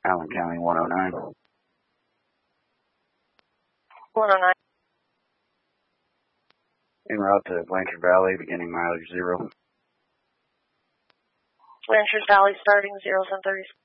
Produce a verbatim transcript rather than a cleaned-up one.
Allen County one oh nine. one oh nine. En route to Blanchard Valley, beginning mileage zero. Blanchard Valley starting zero seven thirty.